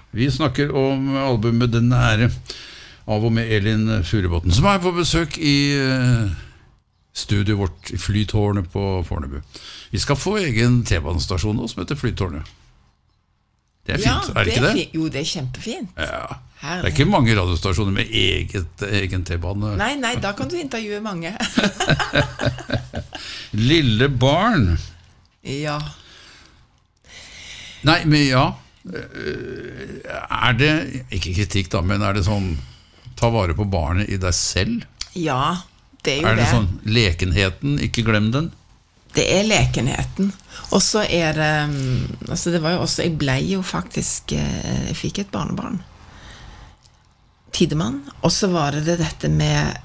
Vi snakker om albumet Den Nære, av og med Elin Furubotn, som på besøk i studiet vårt i Flytårnet på Fornebu. Vi skal få egen T-banestasjon nå, som heter Flytårnet. Det fint, det ikke det? Jo, det kjempefint. Ja. Det ikke mange radiostasjoner med egen T-bane. Nei, da kan du intervjue mange. Lille barn. Ja. Nei, men ja. Det, ikke kritikk da, men det sånn, ta vare på barnet i deg selv? Ja, det jo det. Det sånn, lekenheten, ikke glem den? Det lekenheten. Og så det, altså det var jo også, jeg ble jo faktisk, jeg fikk et barnebarn. Tidemann. Og så var det dette med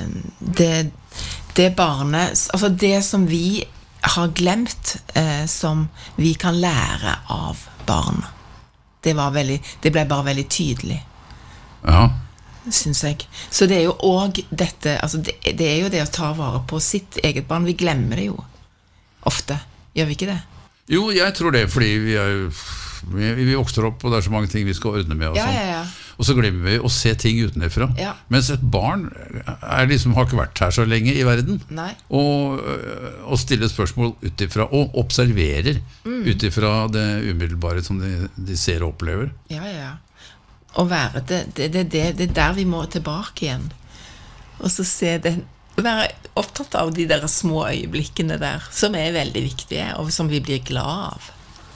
det barnet, altså det som vi har glemt, som vi kan lære av barn. Det ble bare veldig tydelig. Ja. Synes jeg. Så det jo også dette, altså det jo det å ta vare på sitt eget barn. Vi glemmer det jo ofte. Gjør vi ikke det? Jo, jeg tror det, fordi vi vokser opp, og det så mange ting vi skal ordne med og sånn. Ja. Og så glemmer vi å se ting utenfra. Ja. Mens et barn liksom, har ikke vært her så lenge i verden. Nei. Og stiller spørsmål utifra, og observerer utifra det umiddelbare som de ser og opplever. Ja. Og være det der vi må tilbake igjen. Og så være opptatt av de der små øyeblikkene der, som veldig viktige, og som vi blir glad av.